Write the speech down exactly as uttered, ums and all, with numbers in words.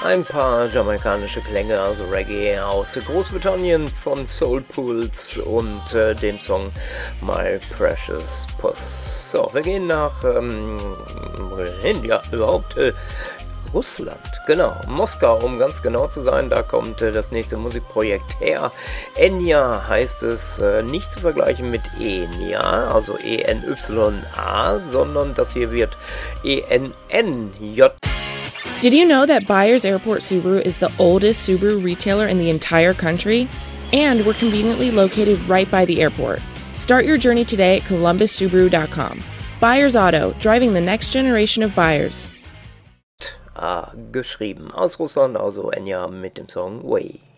ein paar jamaikanische Klänge, also Reggae aus Großbritannien von Soul Pools und äh, dem Song My Precious Puss. So, wir gehen nach, ähm, wohin? Ja, überhaupt, äh, Russland, genau, Moskau, um ganz genau zu sein, da kommt äh, das nächste Musikprojekt her. Enya heißt es, äh, nicht zu vergleichen mit Enya, also E N Y A, sondern das hier wird E N N J. Did you know that Byers Airport Subaru is the oldest Subaru retailer in the entire country? And we're conveniently located right by the airport. Start your journey today at columbus subaru dot com. Byers Auto, driving the next generation of buyers. A geschrieben aus Russland, also Enya mit dem Song Way.